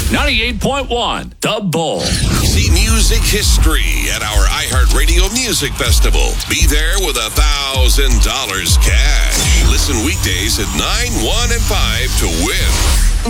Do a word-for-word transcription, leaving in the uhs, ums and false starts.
ninety-eight point one, The Bull. See music history at our iHeartRadio Music Festival. Be there with a thousand dollars cash. Listen weekdays at nine, one, and five to win.